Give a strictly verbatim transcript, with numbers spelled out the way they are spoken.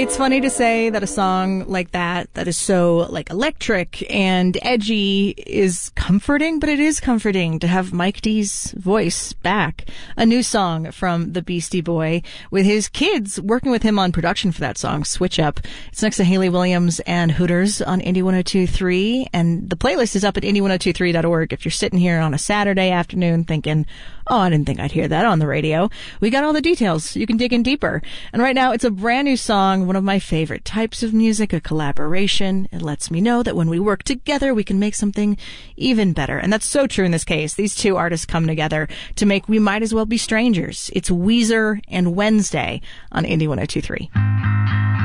It's funny to say that a song like that, that is so like electric and edgy, is comforting, but it is comforting to have Mike D's voice back. A new song from the Beastie Boy with his kids working with him on production for that song, Switch Up. It's next to Hayley Williams and Hooters on Indie one oh two point three, and the playlist is up at indie one oh two three dot org. If you're sitting here on a Saturday afternoon thinking, oh, I didn't think I'd hear that on the radio, we got all the details. You can dig in deeper. And right now, it's a brand new song, one of my favorite types of music, a collaboration. It lets me know that when we work together, we can make something even better. And that's so true in this case. These two artists come together to make We Might As Well Be Strangers. It's Weezer and Wednesday on Indie one oh two point three.